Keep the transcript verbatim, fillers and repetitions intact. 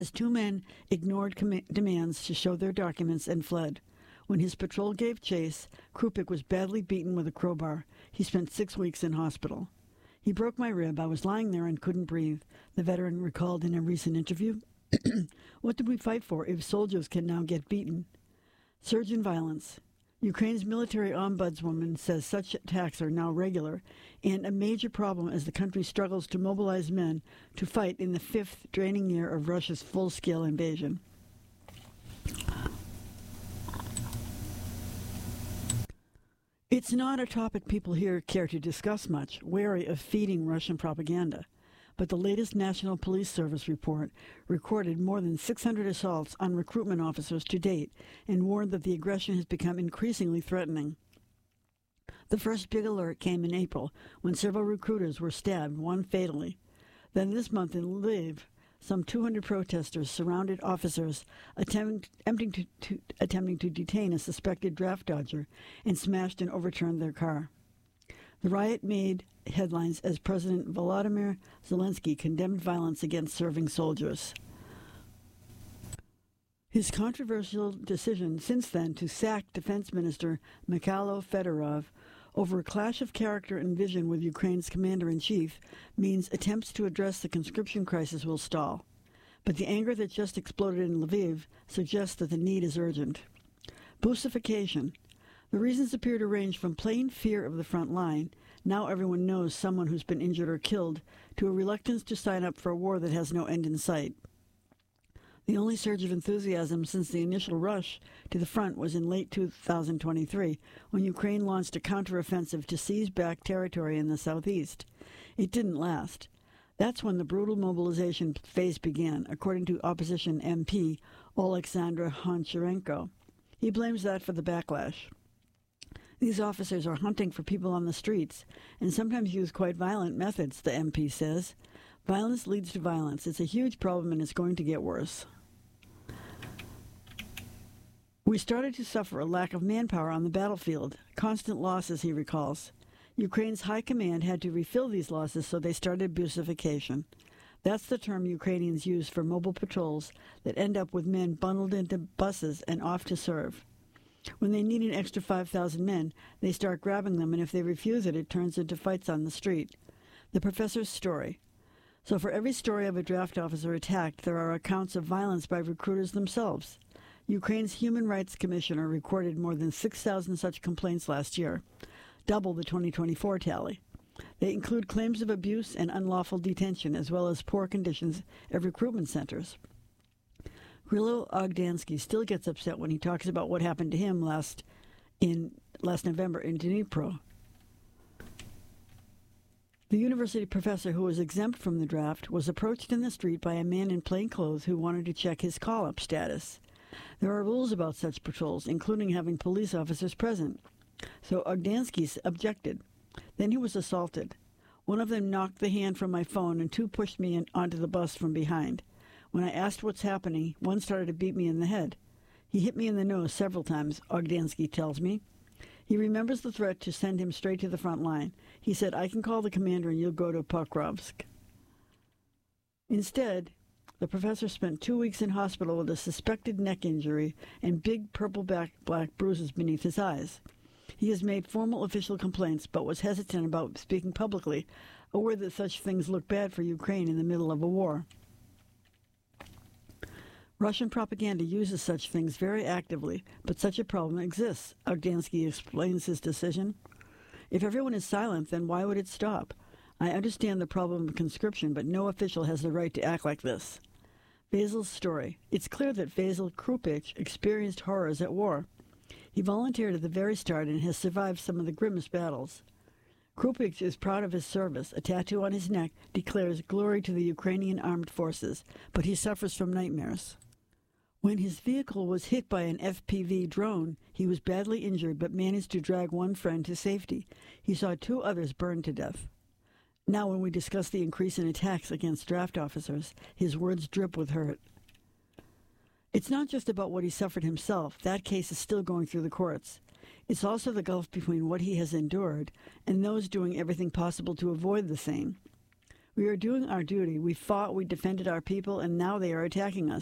As two men ignored com- demands to show their documents and fled. When his patrol gave chase, Krupik was badly beaten with a crowbar. He spent six weeks in hospital. He broke my rib. I was lying there and couldn't breathe, the veteran recalled in a recent interview. What did we fight for if soldiers can now get beaten? Surge in violence. Ukraine's military ombudswoman says such attacks are now regular and a major problem as the country struggles to mobilize men to fight in the fifth draining year of Russia's full-scale invasion. It's not a topic people here care to discuss much, wary of feeding Russian propaganda. But the latest National Police Service report recorded more than six hundred assaults on recruitment officers to date and warned that the aggression has become increasingly threatening. The first big alert came in April when several recruiters were stabbed, one fatally. Then this month in Lviv, some two hundred protesters surrounded officers attempting, attempting, to, to, attempting to detain a suspected draft dodger and smashed and overturned their car. The riot made headlines as President Volodymyr Zelensky condemned violence against serving soldiers. His controversial decision since then to sack Defense Minister Mikhailo Fedorov over a clash of character and vision with Ukraine's commander-in-chief means attempts to address the conscription crisis will stall. But the anger that just exploded in Lviv suggests that the need is urgent. Boosification. The reasons appear to range from plain fear of the front line, now everyone knows someone who's been injured or killed, to a reluctance to sign up for a war that has no end in sight. The only surge of enthusiasm since the initial rush to the front was in late two thousand twenty-three, when Ukraine launched a counteroffensive to seize back territory in the southeast. It didn't last. That's when the brutal mobilization phase began, according to opposition M P Oleksandr Honcharenko. He blames that for the backlash. These officers are hunting for people on the streets and sometimes use quite violent methods, the M P says. Violence leads to violence. It's a huge problem and it's going to get worse. We started to suffer a lack of manpower on the battlefield, constant losses, he recalls. Ukraine's high command had to refill these losses, so they started busification. That's the term Ukrainians use for mobile patrols that end up with men bundled into buses and off to serve. When they need an extra five thousand men, they start grabbing them, and if they refuse it, it turns into fights on the street. The professor's story. So for every story of a draft officer attacked, there are accounts of violence by recruiters themselves. Ukraine's Human Rights Commissioner recorded more than six thousand such complaints last year, double the twenty twenty-four tally. They include claims of abuse and unlawful detention, as well as poor conditions at recruitment centers. Grillo Ogdansky still gets upset when he talks about what happened to him last in last November in Dnipro. The university professor who was exempt from the draft was approached in the street by a man in plain clothes who wanted to check his call-up status. There are rules about such patrols, including having police officers present. So Ogdansky objected. Then he was assaulted. One of them knocked the hand from my phone and two pushed me in, onto the bus from behind. When I asked what's happening, one started to beat me in the head. He hit me in the nose several times, Ogdansky tells me. He remembers the threat to send him straight to the front line. He said, I can call the commander and you'll go to Pokrovsk. Instead, the professor spent two weeks in hospital with a suspected neck injury and big purple back black bruises beneath his eyes. He has made formal official complaints, but was hesitant about speaking publicly, aware that such things look bad for Ukraine in the middle of a war. Russian propaganda uses such things very actively, but such a problem exists, Ogdansky explains his decision. If everyone is silent, then why would it stop? I understand the problem of conscription, but no official has the right to act like this. Vasil's story. It's clear that Vasil Krupik experienced horrors at war. He volunteered at the very start and has survived some of the grimmest battles. Krupik is proud of his service. A tattoo on his neck declares glory to the Ukrainian armed forces, but he suffers from nightmares. When his vehicle was hit by an F P V drone, he was badly injured but managed to drag one friend to safety. He saw two others burned to death. Now when we discuss the increase in attacks against draft officers, his words drip with hurt. It's not just about what he suffered himself. That case is still going through the courts. It's also the gulf between what he has endured and those doing everything possible to avoid the same. We are doing our duty. We fought, we defended our people, and now they are attacking us.